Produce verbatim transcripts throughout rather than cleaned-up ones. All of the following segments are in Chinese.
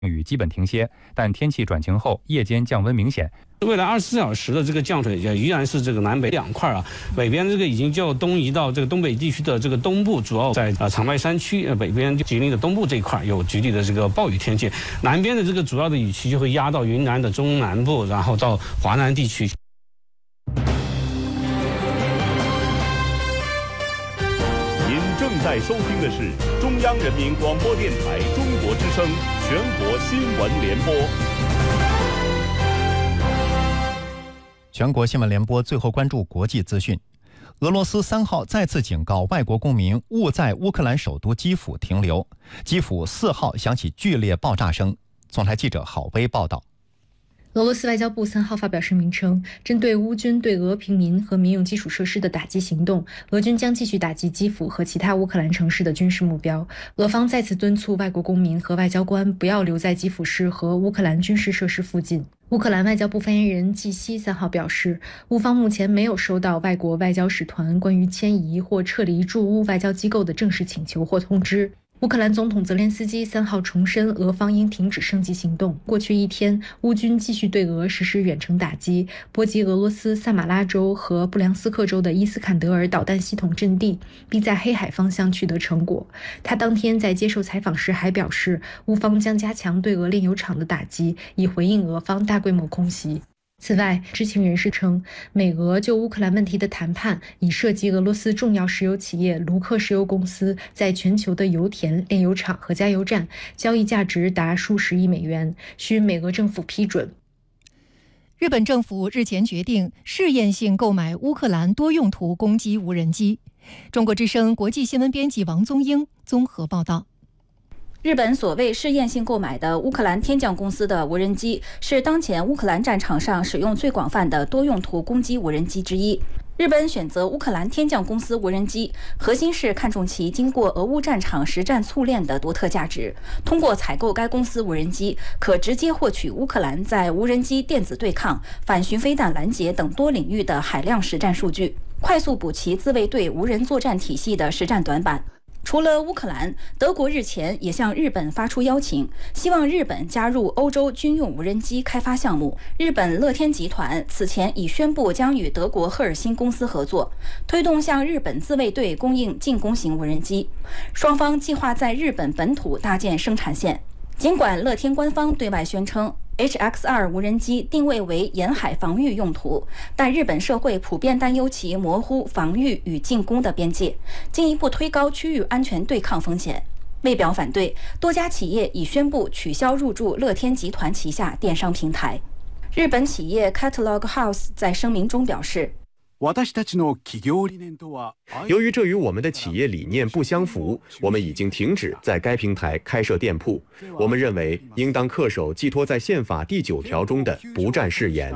雨基本停歇，但天气转晴后，夜间降温明显。 未来二十四小时的这个降水也依然是这个南北两块啊，北边这个已经就东移到这个东北地区的这个东部，主要在呃长白山区，呃北边吉林的东部这一块有局地的这个暴雨天气，南边的这个主要的雨区就会压到云南的中南部，然后到华南地区。 您正在收听的是中央人民广播电台中国之声全国新闻联播。 全国新闻联播最后关注国际资讯。俄罗斯三号再次警告外国公民勿在乌克兰首都基辅停留。基辅四号响起剧烈爆炸声。总台记者郝威报道。 俄罗斯外交部三号发表声明称，针对乌军对俄平民和民用基础设施的打击行动，俄军将继续打击基辅和其他乌克兰城市的军事目标。俄方再次敦促外国公民和外交官不要留在基辅市和乌克兰军事设施附近。乌克兰外交部发言人季希三号表示，乌方目前没有收到外国外交使团关于迁移或撤离驻乌外交机构的正式请求或通知。乌克兰总统泽连斯基三号重申，俄方应停止升级行动。过去一天，乌军继续对俄实施远程打击，波及俄罗斯萨马拉州和布良斯克州的伊斯坎德尔导弹系统阵地，并在黑海方向取得成果。他当天在接受采访时还表示，乌方将加强对俄炼油厂的打击，以回应俄方大规模空袭。此外，知情人士称，美俄就乌克兰问题的谈判已涉及俄罗斯重要石油企业卢克石油公司在全球的油田、炼油厂和加油站，交易价值达数十亿美元，需美俄政府批准。 日本政府日前决定试验性购买乌克兰多用途攻击无人机。中国之声国际新闻编辑王宗英综合报道。 日本所谓试验性购买的乌克兰天降公司的无人机，是当前乌克兰战场上使用最广泛的多用途攻击无人机之一。日本选择乌克兰天降公司无人机，核心是看重其经过俄乌战场实战淬炼的独特价值。通过采购该公司无人机，可直接获取乌克兰在无人机电子对抗、反巡飞弹拦截等多领域的海量实战数据，快速补齐自卫队无人作战体系的实战短板。除了乌克兰，德国日前也向日本发出邀请，希望日本加入欧洲军用无人机开发项目。日本乐天集团此前已宣布将与德国赫尔辛公司合作，推动向日本自卫队供应进攻型无人机。双方计划在日本本土搭建生产线。尽管乐天官方对外宣称 H X 二 无人机定位为沿海防御用途，但日本社会普遍担忧其模糊防御与进攻的边界，进一步推高区域安全对抗风险。为表反对，多家企业已宣布取消入驻乐天集团旗下电商平台。日本企业 Catalog House 在声明中表示， 由于这与我们的企业理念不相符，我们已经停止在该平台开设店铺。我们认为应当恪守寄托在宪法第九条中的不战誓言。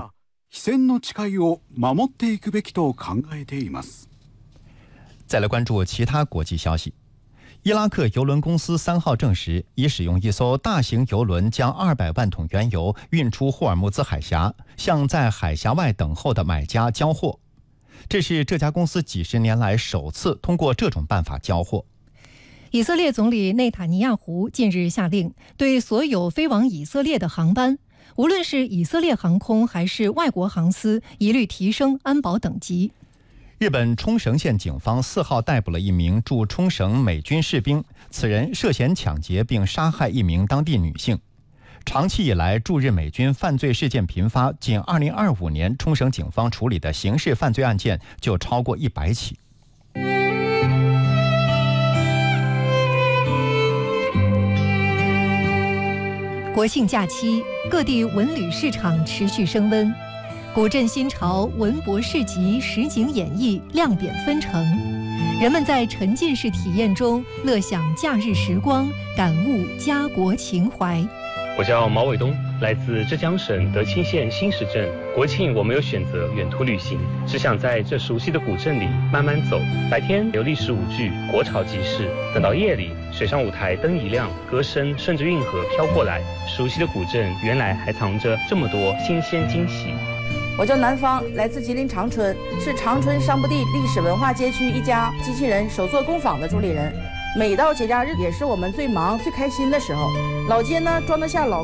再来关注其他国际消息。伊拉克邮轮公司三号证实，已使用一艘大型邮轮将二百万桶原油运出霍尔木兹海峡，向在海峡外等候的买家交货。这是这家公司几十年来首次通过这种办法交货。 以色列总理内塔尼亚胡近日下令，对所有飞往以色列的航班，无论是以色列航空还是外国航司，一律提升安保等级。 日本冲绳县警方四号逮捕了一名驻冲绳美军士兵，此人涉嫌抢劫并杀害一名当地女性。长期以来，驻日美军犯罪事件频发，仅二零二五年冲绳警方处理的刑事犯罪案件就超过一百起。 国庆假期，各地文旅市场持续升温，古镇新潮、文博市集、实景演绎亮点纷呈，人们在沉浸式体验中乐享假日时光，感悟家国情怀。 我叫毛伟东，来自浙江省德清县新市镇。国庆我没有选择远途旅行，只想在这熟悉的古镇里慢慢走。白天有历史舞剧、国潮集市，等到夜里，水上舞台灯一亮，歌声顺着运河飘过来。熟悉的古镇原来还藏着这么多新鲜惊喜。 我叫南方，来自吉林长春，是长春商埠地历史文化街区一家机器人手作工坊的主理人。 每到节假日也是我们最忙最开心的时候。老街呢装得下老